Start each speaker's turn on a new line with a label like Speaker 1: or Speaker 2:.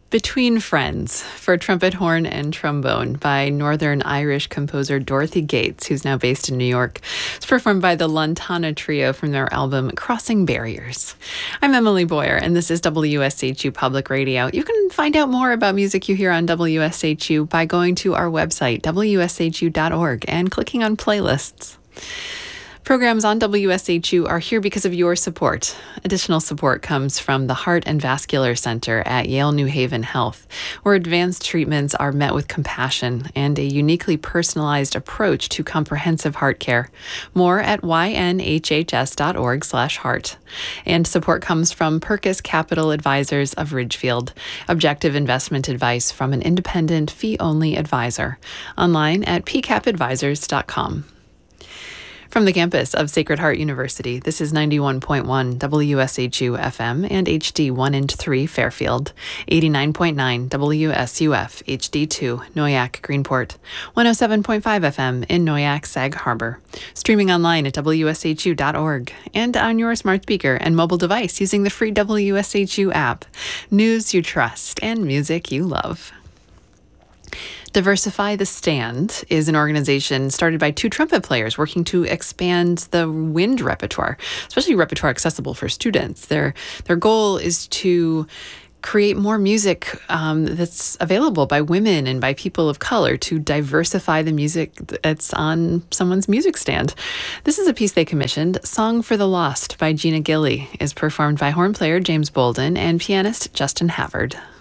Speaker 1: Between Friends for trumpet, horn, and trombone by Northern Irish composer Dorothy Gates, who's now based in New York. It's performed by the Lantana Trio from their album Crossing Barriers. I'm Emily Boyer, and this is WSHU Public Radio. You can find out more about music you hear on WSHU by going to our website, wshu.org, and clicking on playlists. Programs on WSHU are here because of your support. Additional support comes from the Heart and Vascular Center at Yale New Haven Health, where advanced treatments are met with compassion and a uniquely personalized approach to comprehensive heart care. More at ynhhs.org/heart. And support comes from Perkis Capital Advisors of Ridgefield, objective investment advice from an independent fee-only advisor. Online at pcapadvisors.com. From the campus of Sacred Heart University, this is 91.1 WSHU FM and HD 1 and 3 Fairfield, 89.9 WSUF HD2 Noyac Greenport, 107.5 FM in Noyac Sag Harbor, streaming online at WSHU.org and on your smart speaker and mobile device using the free WSHU app. News you trust and music you love. Diversify the Stand is an organization started by two trumpet players working to expand the wind repertoire, especially repertoire accessible for students. Their goal is to create more music that's available by women and by people of color, to diversify the music that's on someone's music stand. This is a piece they commissioned. Song for the Lost by Gina Gilly is performed by horn player James Bolden and pianist Justin Havard.